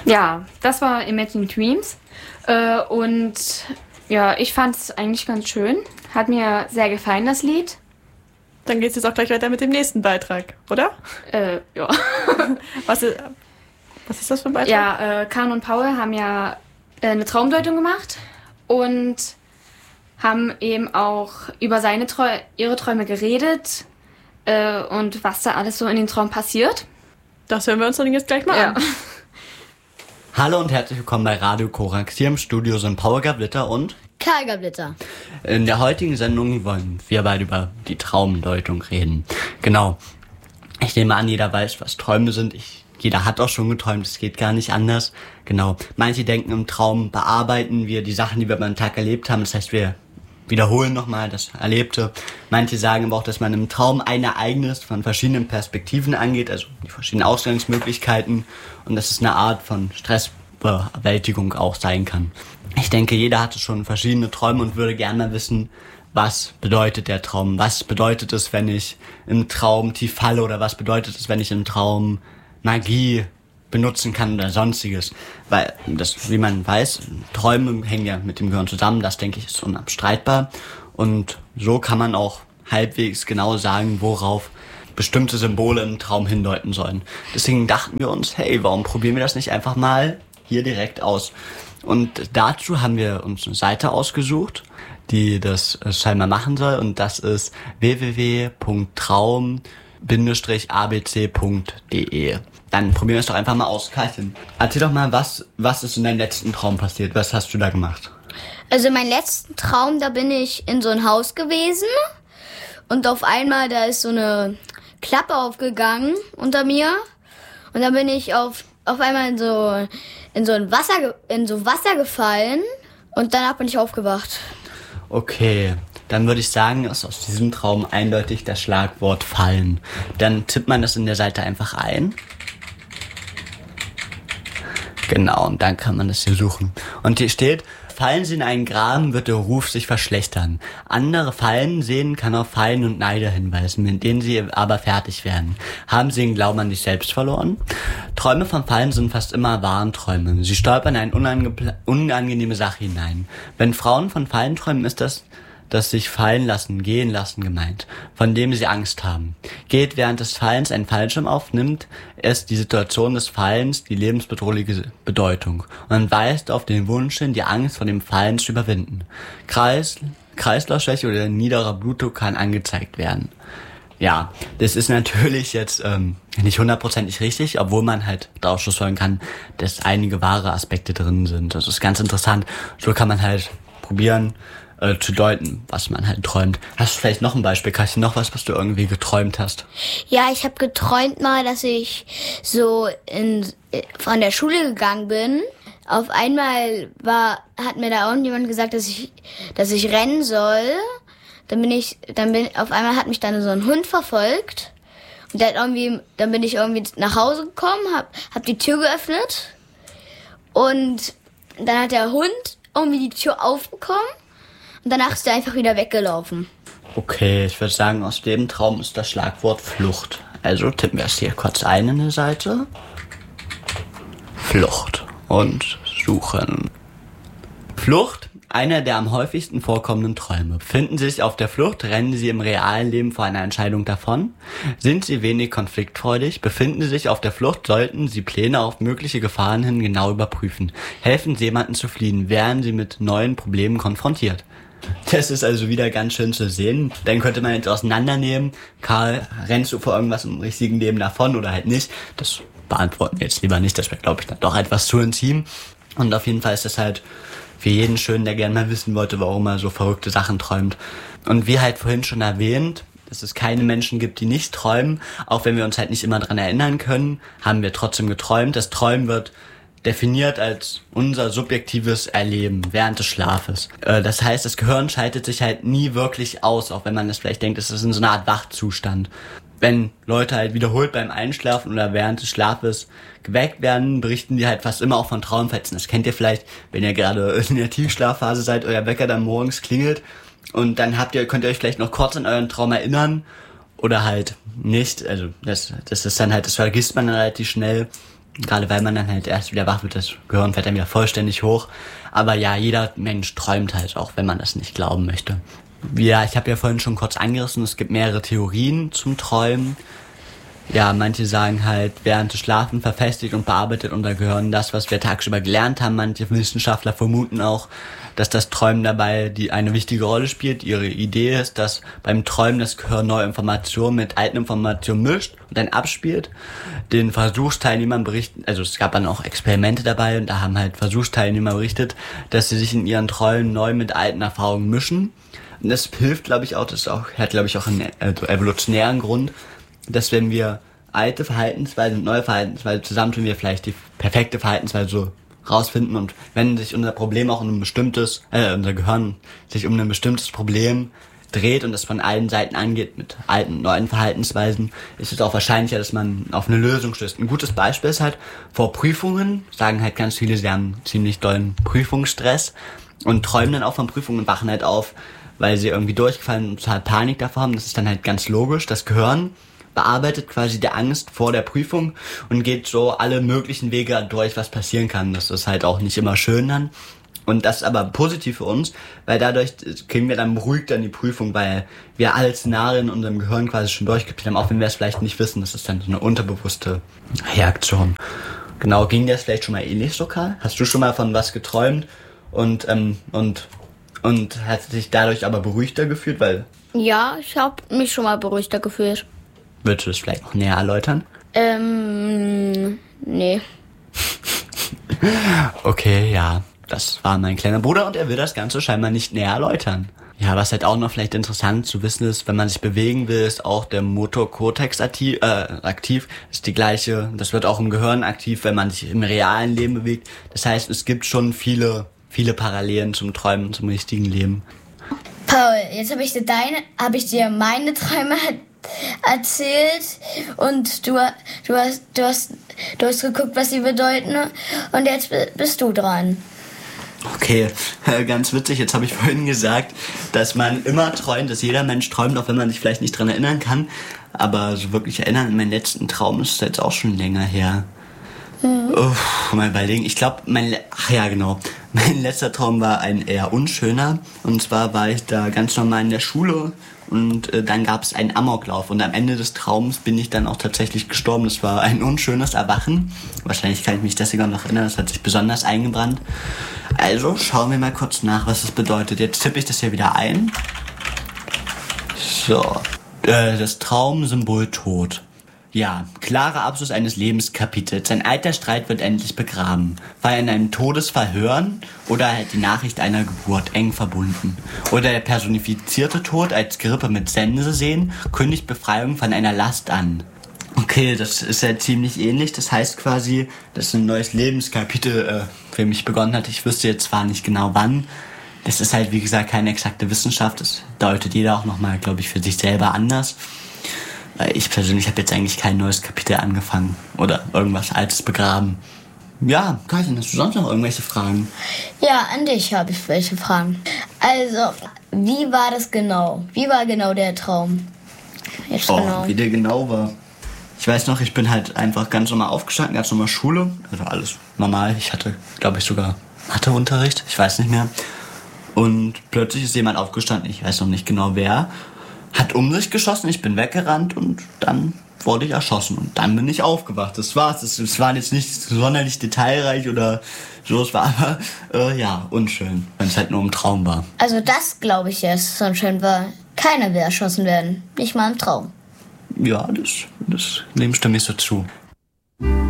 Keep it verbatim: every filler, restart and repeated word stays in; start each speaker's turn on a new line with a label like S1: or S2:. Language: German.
S1: Ja, das war Imagine Dreams. Äh, und ja, ich fand es eigentlich ganz schön. Hat mir sehr gefallen, das Lied.
S2: Dann geht es jetzt auch gleich weiter mit dem nächsten Beitrag, oder?
S1: Äh, ja.
S2: was, ist, was ist das für ein Beitrag?
S1: Ja, äh, Karen und Paul haben ja äh, eine Traumdeutung gemacht und haben eben auch über seine Trau- ihre Träume geredet äh, und was da alles so in den Traum passiert.
S2: Das hören wir uns dann jetzt gleich mal
S1: ja.
S2: an.
S3: Hallo und herzlich willkommen bei Radio Korax. Hier im Studio sind Paul Gablitter und
S4: Karl Gablitter.
S3: In der heutigen Sendung wollen wir beide über die Traumdeutung reden. Genau. Ich nehme an, jeder weiß, was Träume sind. Ich, jeder hat auch schon geträumt, es geht gar nicht anders. Genau. Manche denken, im Traum bearbeiten wir die Sachen, die wir beim Tag erlebt haben. Das heißt, wir wiederholen nochmal das Erlebte. Manche sagen aber auch, dass man im Traum ein Ereignis von verschiedenen Perspektiven angeht, also die verschiedenen Ausgangsmöglichkeiten, und dass es eine Art von Stressbewältigung auch sein kann. Ich denke, jeder hatte schon verschiedene Träume und würde gerne mal wissen, was bedeutet der Traum? Was bedeutet es, wenn ich im Traum tief falle, oder was bedeutet es, wenn ich im Traum Magie benutzen kann oder sonstiges? Weil das, wie man weiß, Träume hängen ja mit dem Gehirn zusammen, das denke ich ist unabstreitbar. Und so kann man auch halbwegs genau sagen, worauf bestimmte Symbole im Traum hindeuten sollen. Deswegen dachten wir uns, hey, warum probieren wir das nicht einfach mal hier direkt aus? Und dazu haben wir uns eine Seite ausgesucht, die das scheinbar machen soll, und das ist w w w punkt traum Bindestrich a b c punkt d e. Dann probieren wir es doch einfach mal aus. Karlchen, erzähl doch mal, was, was ist in deinem letzten Traum passiert? Was hast du da gemacht?
S4: Also mein letzten Traum, da bin ich in so ein Haus gewesen und auf einmal, da ist so eine Klappe aufgegangen unter mir und dann bin ich auf, auf einmal in so, in so ein Wasser, in so Wasser gefallen und danach bin ich aufgewacht.
S3: Okay. Dann würde ich sagen, ist aus diesem Traum eindeutig das Schlagwort fallen. Dann tippt man das in der Seite einfach ein. Genau, und dann kann man das hier suchen. Und hier steht, fallen Sie in einen Graben, wird der Ruf sich verschlechtern. Andere Fallen sehen kann auf Fallen und Neider hinweisen, mit denen Sie aber fertig werden. Haben Sie den Glauben an sich selbst verloren? Träume von Fallen sind fast immer Warnträume. Sie stolpern in eine unange- unangenehme Sache hinein. Wenn Frauen von Fallen träumen, ist das das sich fallen lassen, gehen lassen gemeint, von dem sie Angst haben. Geht während des Fallens ein Fallschirm auf, nimmt es die Situation des Fallens die lebensbedrohliche Bedeutung und weist auf den Wunsch hin, die Angst vor dem Fallen zu überwinden. Kreis, Kreislaufschwäche oder niederer Blutdruck kann angezeigt werden. Ja, das ist natürlich jetzt ähm, nicht hundertprozentig richtig, obwohl man halt daraus schlussfolgern kann, dass einige wahre Aspekte drin sind. Das ist ganz interessant. So kann man halt probieren, Äh, zu deuten, was man halt träumt. Hast du vielleicht noch ein Beispiel? Kannst du noch was, was du irgendwie geträumt hast?
S4: Ja, ich habe geträumt mal, dass ich so in, von der Schule gegangen bin. Auf einmal war, hat mir da irgendjemand gesagt, dass ich, dass ich rennen soll. Dann bin ich, dann bin, auf einmal hat mich dann so ein Hund verfolgt. Und der hat irgendwie, dann bin ich irgendwie nach Hause gekommen, hab, hab die Tür geöffnet. Und dann hat der Hund irgendwie die Tür aufbekommen. Und danach ist er einfach wieder weggelaufen.
S3: Okay, ich würde sagen, aus dem Traum ist das Schlagwort Flucht. Also tippen wir es hier kurz ein in der Seite. Flucht und suchen. Flucht, einer der am häufigsten vorkommenden Träume. Befinden Sie sich auf der Flucht, rennen Sie im realen Leben vor einer Entscheidung davon? Sind Sie wenig konfliktfreudig? Befinden Sie sich auf der Flucht, sollten Sie Pläne auf mögliche Gefahren hin genau überprüfen. Helfen Sie jemandem zu fliehen, werden Sie mit neuen Problemen konfrontiert. Das ist also wieder ganz schön zu sehen. Dann könnte man jetzt auseinandernehmen. Karl, rennst du vor irgendwas im richtigen Leben davon oder halt nicht? Das beantworten wir jetzt lieber nicht. Das wäre, glaube ich, dann doch etwas zu intim. Und auf jeden Fall ist das halt für jeden schön, der gerne mal wissen wollte, warum er so verrückte Sachen träumt. Und wie halt vorhin schon erwähnt, dass es keine Menschen gibt, die nicht träumen. Auch wenn wir uns halt nicht immer dran erinnern können, haben wir trotzdem geträumt. Das Träumen wird definiert als unser subjektives Erleben während des Schlafes. Äh, das heißt, das Gehirn schaltet sich halt nie wirklich aus, auch wenn man das vielleicht denkt, es ist in so einer Art Wachzustand. Wenn Leute halt wiederholt beim Einschlafen oder während des Schlafes geweckt werden, berichten die halt fast immer auch von Traumfetzen. Das kennt ihr vielleicht, wenn ihr gerade in der Tiefschlafphase seid, euer Wecker dann morgens klingelt und dann habt ihr, könnt ihr euch vielleicht noch kurz an euren Traum erinnern oder halt nicht. Also das, das ist dann halt, das vergisst man dann relativ schnell. Gerade weil man dann halt erst wieder wach wird, das Gehirn fährt dann wieder vollständig hoch. Aber ja, jeder Mensch träumt halt auch, wenn man das nicht glauben möchte. Ja, ich habe ja vorhin schon kurz angerissen, es gibt mehrere Theorien zum Träumen. Ja, manche sagen halt, während des Schlafens verfestigt und bearbeitet unser Gehirn das, was wir tagsüber gelernt haben. Manche Wissenschaftler vermuten auch, dass das Träumen dabei die eine wichtige Rolle spielt. Ihre Idee ist, dass beim Träumen das Gehirn neue Informationen mit alten Informationen mischt und dann abspielt. Den Versuchsteilnehmern berichten, also es gab dann auch Experimente dabei und da haben halt Versuchsteilnehmer berichtet, dass sie sich in ihren Träumen neu mit alten Erfahrungen mischen. Und das hilft, glaube ich, auch, das ist auch, hat, glaube ich, auch einen also evolutionären Grund, dass wenn wir alte Verhaltensweisen und neue Verhaltensweisen zusammentun, wir vielleicht die perfekte Verhaltensweise so rausfinden. Und wenn sich unser Problem auch um ein bestimmtes, äh, unser Gehirn sich um ein bestimmtes Problem dreht und das von allen Seiten angeht mit alten und neuen Verhaltensweisen, ist es auch wahrscheinlicher, dass man auf eine Lösung stößt. Ein gutes Beispiel ist halt, vor Prüfungen sagen halt ganz viele, sie haben ziemlich dollen Prüfungsstress und träumen dann auch von Prüfungen und wachen halt auf, weil sie irgendwie durchgefallen und total Panik davor haben. Das ist dann halt ganz logisch. Das Gehirn bearbeitet quasi die Angst vor der Prüfung und geht so alle möglichen Wege durch, was passieren kann. Das ist halt auch nicht immer schön dann. Und das ist aber positiv für uns, weil dadurch kriegen wir dann beruhigt an die Prüfung, weil wir alle Szenarien in unserem Gehirn quasi schon durchgespielt haben, auch wenn wir es vielleicht nicht wissen. Das ist dann so eine unterbewusste Reaktion. Genau, ging dir das vielleicht schon mal ähnlich so, Karl? Hast du schon mal von was geträumt und, ähm, und, und hast dich dadurch aber beruhigter gefühlt, weil...
S4: Ja, ich habe mich schon mal beruhigter gefühlt.
S3: Würdest du das vielleicht noch näher erläutern?
S4: Ähm, nee.
S3: Okay, ja, das war mein kleiner Bruder und er will das Ganze scheinbar nicht näher erläutern. Ja, was halt auch noch vielleicht interessant zu wissen ist, wenn man sich bewegen will, ist auch der Motor Cortex aktiv, äh, aktiv, ist die gleiche, das wird auch im Gehirn aktiv, wenn man sich im realen Leben bewegt. Das heißt, es gibt schon viele, viele Parallelen zum Träumen, zum richtigen Leben.
S4: Paul, jetzt habe ich dir deine, habe ich dir meine Träume erzählt und du, du hast, du hast, du hast geguckt, was sie bedeuten und jetzt bist du dran.
S3: Okay, ganz witzig, jetzt habe ich vorhin gesagt, dass man immer träumt, dass jeder Mensch träumt, auch wenn man sich vielleicht nicht dran erinnern kann, aber so wirklich erinnern an meinen letzten Traum ist jetzt auch schon länger her. Mhm. Uff, mal überlegen, ich glaube, mein, Le- ach ja genau, mein letzter Traum war ein eher unschöner und zwar war ich da ganz normal in der Schule. Und äh, dann gab es einen Amoklauf und am Ende des Traums bin ich dann auch tatsächlich gestorben. Das war ein unschönes Erwachen. Wahrscheinlich kann ich mich deswegen noch erinnern, das hat sich besonders eingebrannt. Also schauen wir mal kurz nach, was das bedeutet. Jetzt tippe ich das hier wieder ein. So, äh, das Traumsymbol Tod. Ja, klarer Abschluss eines Lebenskapitels. Ein alter Streit wird endlich begraben. War er in einem Todesfall hören oder halt die Nachricht einer Geburt eng verbunden. Oder der personifizierte Tod als Grippe mit Sense sehen, kündigt Befreiung von einer Last an. Okay, das ist ja ziemlich ähnlich. Das heißt quasi, dass ein neues Lebenskapitel äh, für mich begonnen hat. Ich wüsste jetzt zwar nicht genau wann. Das ist halt, wie gesagt, keine exakte Wissenschaft. Das deutet jeder auch nochmal, glaube ich, für sich selber anders. Ich persönlich habe jetzt eigentlich kein neues Kapitel angefangen oder irgendwas Altes begraben. Ja, Katrin, hast du sonst noch irgendwelche Fragen?
S4: Ja, an dich habe ich welche Fragen. Also, wie war das genau? Wie war genau der Traum? Jetzt
S3: oh,
S4: genau.
S3: Wie der genau war. Ich weiß noch, ich bin halt einfach ganz normal aufgestanden, ganz normal Schule. Also alles normal. Ich hatte, glaube ich, sogar Matheunterricht. Ich weiß nicht mehr. Und plötzlich ist jemand aufgestanden, ich weiß noch nicht genau wer, hat um sich geschossen, ich bin weggerannt und dann wurde ich erschossen. Und dann bin ich aufgewacht. Das war's. Es, es war jetzt nicht sonderlich detailreich oder so. Es war aber, äh, ja, unschön, wenn es halt nur im Traum war.
S4: Also das glaube ich jetzt, so unschön war. Keiner will erschossen werden. Nicht mal im Traum.
S3: Ja, das, das dem stimme ich so zu.